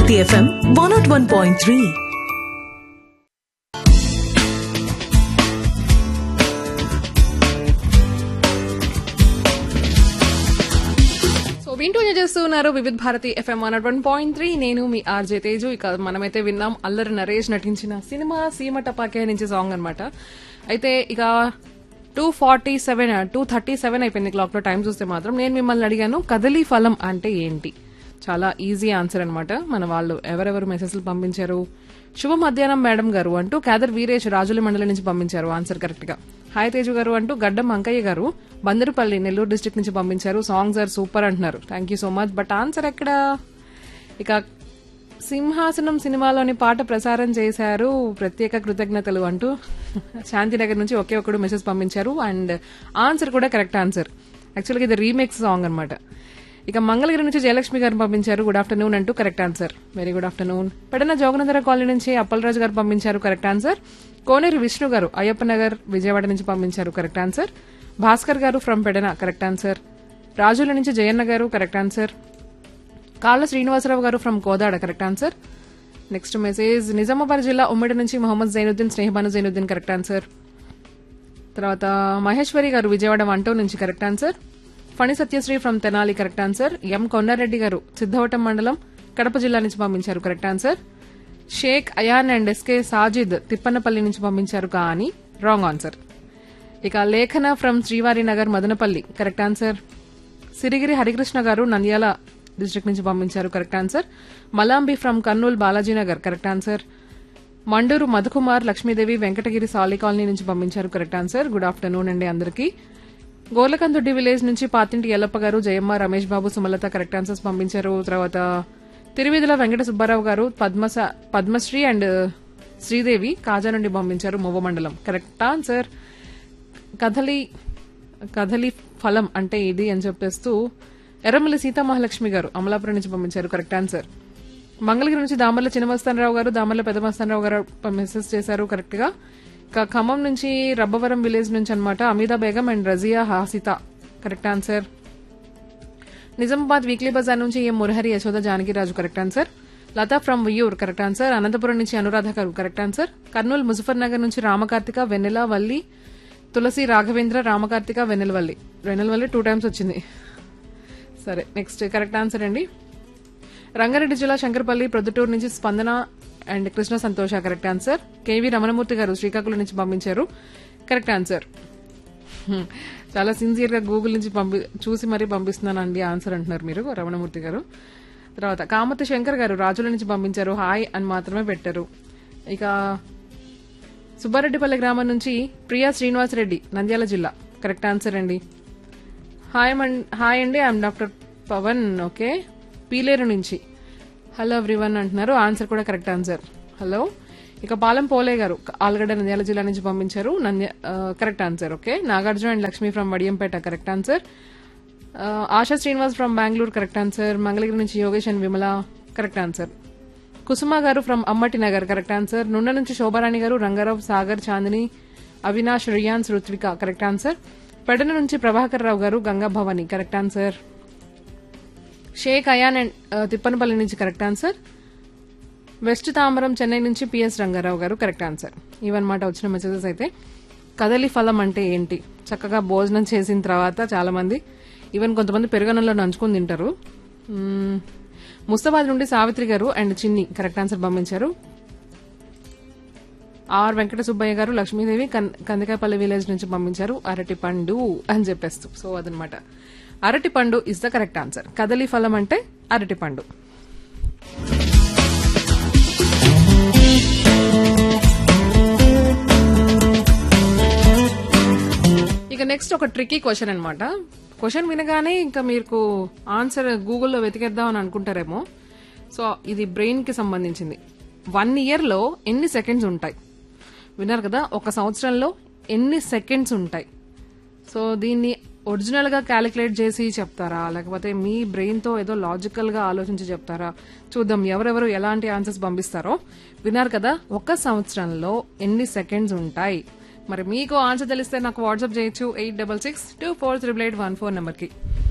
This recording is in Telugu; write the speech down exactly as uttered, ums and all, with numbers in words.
Bharati FM one not one point three. వింటూ చేస్తున్నారు వివిధ Bharati FM one one point three. నేను మీ ఆర్జే తేజు. ఇక మనమైతే విన్నాం అల్లరి నరేష్ నటించిన సినిమా సీమ టపాకే నుంచి సాంగ్ అనమాట. అయితే ఇక two forty seven two thirty seven అయిపోయింది క్లాక్ లో. టైం చూస్తే మాత్రం నేను మిమ్మల్ని అడిగాను కదలి ఫలం అంటే ఏంటి. చాలా ఈజీ ఆన్సర్ అనమాట. మన వాళ్ళు ఎవరెవరు మెసేజ్లు పంపించారు. శుభ మధ్యాహ్నం మేడం గారు అంటూ కేదర్ వీరేష్ రాజుల మండలి నుంచి పంపించారు ఆన్సర్ కరెక్ట్ గా. హాయ్ తేజు గారు అంటూ గడ్డం అంకయ్య గారు బందరుపల్లి నెల్లూరు డిస్ట్రిక్ట్ నుంచి పంపించారు. సాంగ్స్ ఆర్ సూపర్ అంటున్నారు. Thank you so much. But answer ఎక్కడ. ఇక సింహాసనం సినిమాలోని పాట ప్రసారం చేశారు, ప్రత్యేక కృతజ్ఞతలు అంటూ శాంతినగర్ నుంచి ఒకే ఒక్కడు మెసేజ్ పంపించారు. అండ్ ఆన్సర్ కూడా కరెక్ట్ ఆన్సర్. యాక్చువల్గా ఇది రీమేక్స్ సాంగ్ అనమాట. ఇక మంగళగిరి నుంచి జయలక్ష్మి గారు పంపించారు గుడ్ ఆఫ్టర్నూన్ అంటూ correct answer. Very good afternoon. Pedana జోగనందర colony నుంచి అప్పలరాజు గారు పంపించారు కరెక్ట్ ఆన్సర్. కోనేరు విష్ణు గారు అయ్యప్ప నగర్ విజయవాడ నుంచి పంపించారు కరెక్ట్ ఆన్సర్. భాస్కర్ గారు ఫ్రమ్ పెడన కరెక్ట్ ఆన్సర్. రాజుల నుంచి జయన్న గారు కరెక్ట్ ఆన్సర్. కాళ్ళ శ్రీనివాసరావు గారు from Kodad correct answer. Next message Nizamabad జిల్లా ఉమ్మడి నుంచి మొహమ్మద్ జైనుద్దీన్ స్నేహబాను జైనుద్దీన్ కరెక్ట్ ఆన్సర్. తర్వాత మహేశ్వరి గారు విజయవాడ వంటో నుంచి correct answer. Phani Satyasri from Tenali correct answer. ఎం కొండారెడ్డి గారు సిద్ధవటం మండలం కడప జిల్లా నుంచి పంపించారు correct answer. Sheikh ion and SK Sajid తిప్పన్నపల్లి నుంచి పంపించారు కానీ రాంగ్ ఆన్సర్. ఇక లేఖన ఫ్రమ్ శ్రీవారి నగర్ మదనపల్లి కరెక్ట్ ఆన్సర్. సిరిగిరి హరికృష్ణ గారు నంద్యాల డిస్ట్రిక్ట్ నుంచి పంపించారు correct answer. మలాంబి from Kurnool Balaji Nagar correct answer. Mandur Madhukumar Lakshmidevi Venkatagiri సాలి కాలనీ నుంచి పంపించారు కరెక్ట్ ఆన్సర్. గుడ్ ఆఫ్టర్నూన్ అండి అందరికీ. గోర్లకందొడ్డి విలేజ్ నుంచి పాతింటి ఎల్లప్ప గారు జయమ్మ రమేష్ బాబు సుమలత కరెక్ట్ ఆన్సర్స్ పంపించారు. తర్వాత తిరువిధుల వెంకట సుబ్బారావు గారు పద్మ పద్మశ్రీ అండ్ శ్రీదేవి కాజా నుండి పంపించారు మొవ్వ మండలం కరెక్ట్ ఆన్సర్. కథలి కథలి ఫలం అంటే ఇది అని చెప్పేస్తూ ఎర్రమల్లి సీతామహాలక్ష్మి గారు అమలాపురం నుంచి పంపించారు కరెక్ట్ ఆన్సర్. మంగళగిరి నుంచి దామర్ల చిన్నమస్తానరావు గారు దామర్ల పెద్దమస్తానరావు గారు మెసేజ్ చేశారు కరెక్ట్ గా. ఖమ్మం నుంచి రబ్బవరం విలేజ్ నుంచి అనమాట Ameeda Begum and Razia Hasitha correct answer. Nizamabad weekly Bazar నుంచి ఎం Murahari Yashoda Janakiraju correct answer. Lata from వియూర్ correct answer. Anantapuram నుంచి అనురాధ గారు కరెక్ట్ ఆన్సర్. కర్నూలు ముజఫర్ నగర్ నుంచి రామకార్తిక వెన్నెల వల్లి తులసి రాఘవేంద్ర రామకార్తిక వెన్నెలవల్లి వెన్నెలవల్లి టూ టైమ్స్ వచ్చింది. సరే నెక్స్ట్ కరెక్ట్ ఆన్సర్ అండి. రంగారెడ్డి జిల్లా శంకరపల్లి ప్రొద్దుటూరు నుంచి స్పందన అండ్ కృష్ణ సంతోష కరెక్ట్ ఆన్సర్. కేవీ రమణమూర్తి గారు శ్రీకాకుళం నుంచి పంపించారు కరెక్ట్ ఆన్సర్. చాలా సిన్సియర్ గా గూగుల్ నుంచి పంపి చూసి మరీ పంపిస్తున్నానండి ఆన్సర్ అంటున్నారు మీరు రమణమూర్తి గారు. తర్వాత కామతి శంకర్ గారు రాజుల నుంచి పంపించారు హాయ్ అని మాత్రమే పెట్టారు. ఇక సుబ్బారెడ్డిపల్లి గ్రామం నుంచి ప్రియా శ్రీనివాసరెడ్డి నంద్యాల జిల్లా కరెక్ట్ ఆన్సర్ అండి. హాయ్ హాయ్ అండి I'm doctor Pawan okay Pileru నుంచి హలో ఎవ్రీవన్ అంటున్నారు. ఆన్సర్ కూడా కరెక్ట్ ఆన్సర్ హలో. ఇక పాలెం పోలే గారు ఆల్గడ్డ నంద్యాల జిల్లా నుంచి పంపించారు నంద్య correct answer okay. Nagarjuna and Lakshmi from Vadiyampeta correct answer. ASHA Srinivas from Bengaluru correct answer. Mangalagiri నుంచి Yogesh and Vimala correct answer. కుసుమ గారు ఫ్రమ్ అమ్మటి నగర్ కరెక్ట్ ఆన్సర్. నుండ నుంచి శోభారాణి గారు రంగారావు సాగర్ చాందిని అవినాష్ రియాన్స్ రుత్విక కరెక్ట్ ఆన్సర్. పెడన నుంచి ప్రభాకర్ రావు గారు Ganga Bhavani correct answer. Sheikh ion and Tippanapalli నుంచి correct answer. West Tambaram Chennai నుంచి పిఎస్ రంగారావు గారు కరెక్ట్ ఆన్సర్. ఇవన్నమాట వచ్చిన మెసేజెస్. అయితే కదలి ఫలం అంటే ఏంటి. చక్కగా భోజనం చేసిన తర్వాత చాలా మంది ఈవెన్ కొంతమంది పెరుగన్నంలో నంచుకుని తింటారు. ముస్తాబాద్ నుండి సావిత్రి గారు అండ్ చిన్ని కరెక్ట్ ఆన్సర్ పంపించారు. ఆర్ వెంకట సుబ్బయ్య గారు లక్ష్మీదేవి కందికాయపల్లి విలేజ్ నుంచి పంపించారు అరటి పండు అని చెప్పేస్తూ. సో అదనమాట అరటి పండు ఇస్ ద కరెక్ట్ ఆన్సర్. కదలి ఫలం అంటే అరటి పండు. ఇక నెక్స్ట్ ఒక ట్రికీ క్వశ్చన్ అనమాట. క్వశ్చన్ వినగానే ఇంకా మీకు ఆన్సర్ గూగుల్లో వెతికేద్దాం అని అనుకుంటారేమో. సో ఇది బ్రెయిన్ కి సంబంధించింది. వన్ ఇయర్ లో ఎన్ని సెకండ్స్ ఉంటాయి విన్నారు కదా. ఒక సంవత్సరంలో ఎన్ని సెకండ్స్ ఉంటాయి. సో దీన్ని ఒరిజినల్ గా క్యాలిక్యులేట్ చేసి చెప్తారా లేకపోతే మీ బ్రెయిన్ తో ఏదో లాజికల్ గా ఆలోచించి చెప్తారా చూద్దాం ఎవరెవరు ఎలాంటి ఆన్సర్స్ పంపిస్తారో. విన్నారు కదా ఒక సంవత్సరంలో ఎన్ని సెకండ్స్ ఉంటాయి. మరి మీకు ఆన్సర్ తెలిస్తే నాకు వాట్సాప్ చేయొచ్చు eight double six two four triple eight one four number కి.